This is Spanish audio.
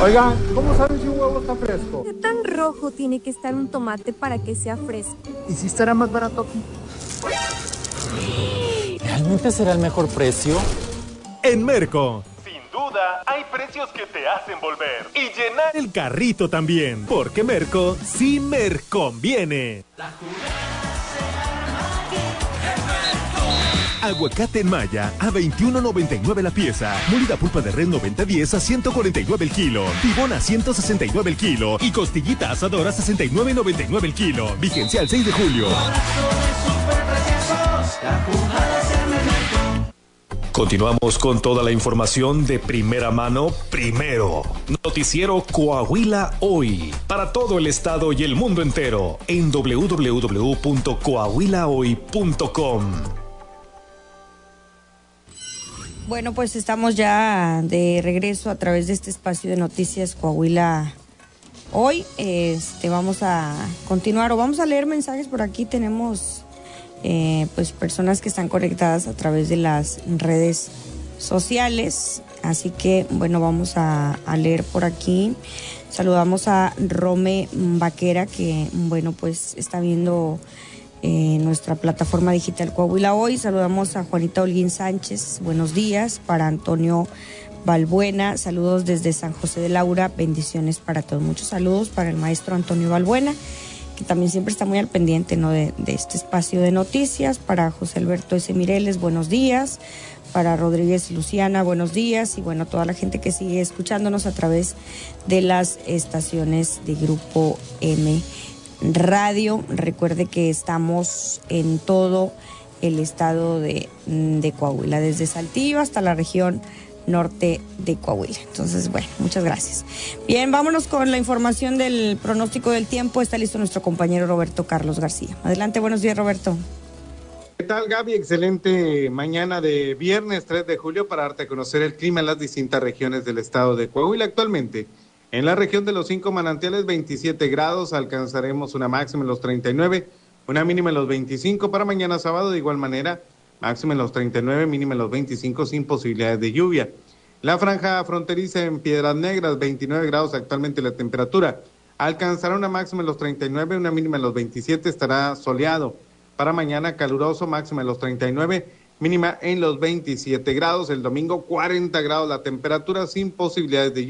Oigan, ¿cómo saben si un huevo está fresco? ¿Qué tan rojo tiene que estar un tomate para que sea fresco? ¿Y si estará más barato aquí? ¿Realmente será el mejor precio? En Merco, sin duda, hay precios que te hacen volver y llenar el carrito también, porque Merco sí conviene. Aguacate en Maya a $21.99 la pieza. Molida pulpa de res 90-10 a $149 el kilo. Tibón a $169 el kilo. Y costillita asadora a $69.99 el kilo. Vigencia al 6 de julio. Continuamos con toda la información de primera mano, primero. Noticiero Coahuila Hoy. Para todo el estado y el mundo entero. En www.coahuilahoy.com. Bueno, pues estamos ya de regreso a través de este espacio de noticias Coahuila Hoy. Vamos a continuar o vamos a leer mensajes por aquí. Tenemos pues personas que están conectadas a través de las redes sociales. Así que bueno, vamos a leer por aquí. Saludamos a Rome Vaquera, que bueno, pues está viendo nuestra plataforma digital Coahuila Hoy. Saludamos a Juanita Holguín Sánchez, buenos días. Para Antonio Balbuena, saludos desde San José de Laura, bendiciones para todos. Muchos saludos para el maestro Antonio Balbuena, que también siempre está muy al pendiente, ¿no?, de este espacio de noticias. Para José Alberto S. Mireles, buenos días. Para Rodríguez Luciana, buenos días. Y bueno, toda la gente que sigue escuchándonos a través de las estaciones de Grupo M Radio. Recuerde que estamos en todo el estado de Coahuila, desde Saltillo hasta la región norte de Coahuila. Entonces, bueno, muchas gracias. Bien, vámonos con la información del pronóstico del tiempo. Está listo nuestro compañero Roberto Carlos García. Adelante, buenos días, Roberto. ¿Qué tal, Gaby? Excelente mañana de viernes 3 de julio para darte a conocer el clima en las distintas regiones del estado de Coahuila. Actualmente, en la región de los 5 manantiales, 27 grados, alcanzaremos una máxima en los 39, una mínima en los 25. Para mañana sábado, de igual manera, máxima en los 39, mínima en los 25, sin posibilidades de lluvia. La franja fronteriza en Piedras Negras, 29 grados actualmente la temperatura. Alcanzará una máxima en los 39, una mínima en los 27, estará soleado. Para mañana caluroso, máxima en los 39, mínima en los 27 grados. El domingo 40 grados la temperatura, sin posibilidades de lluvia.